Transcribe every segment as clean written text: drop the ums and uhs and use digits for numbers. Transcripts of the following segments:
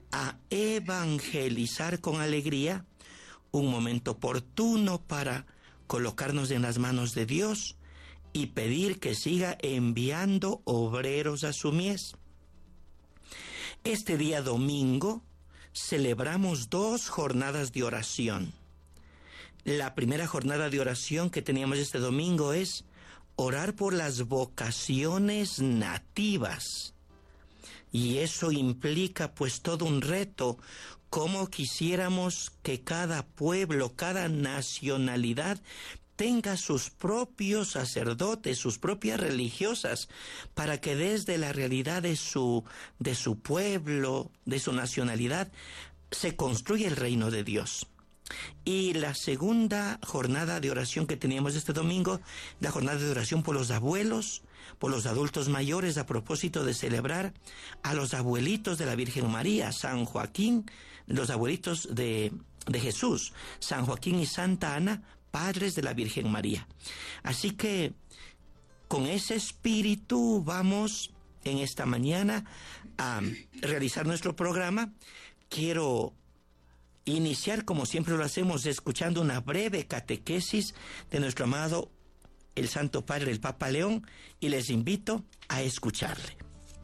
a evangelizar con alegría, un momento oportuno para colocarnos en las manos de Dios y pedir que siga enviando obreros a su mies. Este día domingo celebramos 2 jornadas de oración. La primera jornada de oración que teníamos este domingo es orar por las vocaciones nativas. Y eso implica pues todo un reto, cómo quisiéramos que cada pueblo, cada nacionalidad tenga sus propios sacerdotes, sus propias religiosas, para que desde la realidad de su pueblo, de su nacionalidad, se construya el reino de Dios. Y la segunda jornada de oración que teníamos este domingo, la jornada de oración por los abuelos, por los adultos mayores, a propósito de celebrar a los abuelitos de la Virgen María, San Joaquín, los abuelitos de Jesús, San Joaquín y Santa Ana, padres de la Virgen María. Así que con ese espíritu vamos en esta mañana a realizar nuestro programa. Quiero iniciar, como siempre lo hacemos, escuchando una breve catequesis de nuestro amado el Santo Padre, el Papa León, y les invito a escucharle.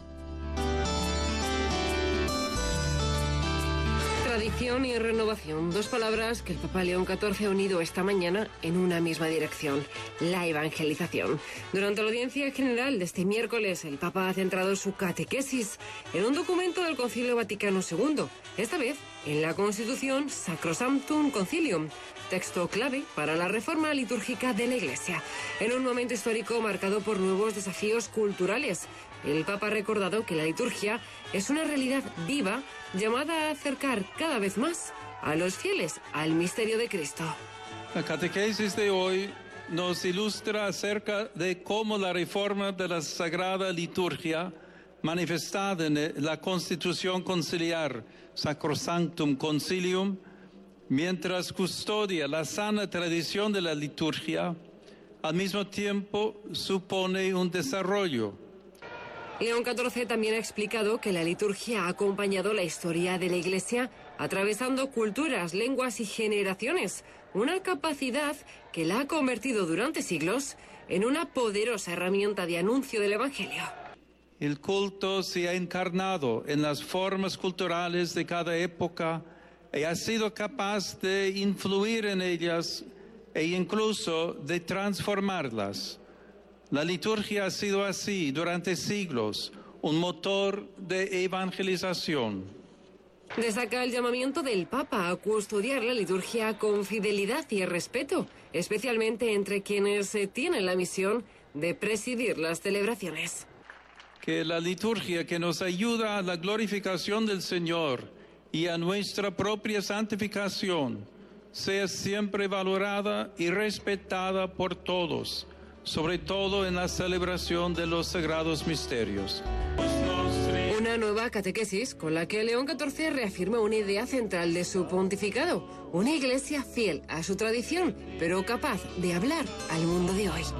Tradición y renovación, 2 palabras que el Papa León XIV ha unido esta mañana en una misma dirección: la evangelización. Durante la audiencia general de este miércoles, el Papa ha centrado su catequesis en un documento del Concilio Vaticano II, esta vez en la Constitución Sacrosanctum Concilium, texto clave para la reforma litúrgica de la Iglesia. En un momento histórico marcado por nuevos desafíos culturales, el Papa ha recordado que la liturgia es una realidad viva llamada a acercar cada vez más a los fieles al misterio de Cristo. La catequesis de hoy nos ilustra acerca de cómo la reforma de la Sagrada Liturgia, manifestada en la Constitución Conciliar Sacrosanctum Concilium, mientras custodia la sana tradición de la liturgia, al mismo tiempo supone un desarrollo. León XIV también ha explicado que la liturgia ha acompañado la historia de la Iglesia, atravesando culturas, lenguas y generaciones, una capacidad que la ha convertido durante siglos en una poderosa herramienta de anuncio del Evangelio. El culto se ha encarnado en las formas culturales de cada época y ha sido capaz de influir en ellas e incluso de transformarlas. La liturgia ha sido así durante siglos, un motor de evangelización. Destaca el llamamiento del Papa a custodiar la liturgia con fidelidad y respeto, especialmente entre quienes tienen la misión de presidir las celebraciones. Que la liturgia que nos ayuda a la glorificación del Señor y a nuestra propia santificación sea siempre valorada y respetada por todos, sobre todo en la celebración de los sagrados misterios. Una nueva catequesis con la que León XIV reafirma una idea central de su pontificado: una iglesia fiel a su tradición, pero capaz de hablar al mundo de hoy.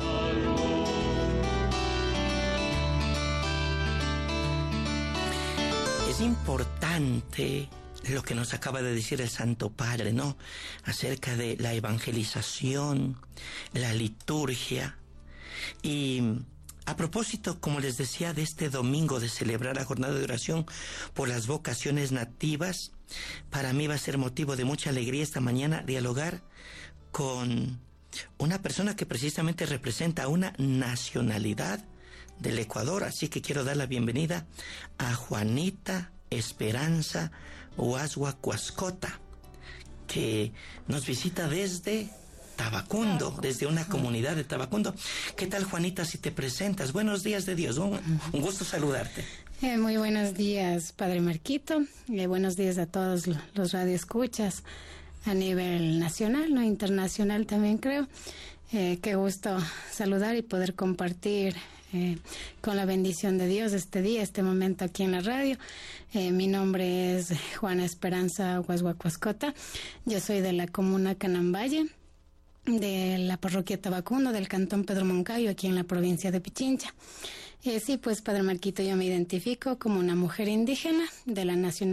Es importante lo que nos acaba de decir el Santo Padre, ¿no? Acerca de la evangelización, la liturgia. Y a propósito, como les decía, de este domingo de celebrar la jornada de oración por las vocaciones nativas, para mí va a ser motivo de mucha alegría esta mañana dialogar con una persona que precisamente representa una nacionalidad del Ecuador. Así que quiero dar la bienvenida a Juanita Esperanza Huashuacuascota, que nos visita desde Tabacundo, desde una comunidad de Tabacundo. ¿Qué tal, Juanita, si te presentas? Buenos días de Dios, un gusto saludarte. Muy buenos días, Padre Marquito. Buenos días a todos los radioescuchas a nivel nacional, no internacional también creo. Qué gusto saludar y poder compartir con la bendición de Dios este día, este momento aquí en la radio. Mi nombre es Juana Esperanza Huashuacuascota. Yo soy de la comuna Canambaye, de la parroquia Tabacundo, del cantón Pedro Moncayo, aquí en la provincia de Pichincha. Sí, pues, Padre Marquito, yo me identifico como una mujer indígena de la nacionalidad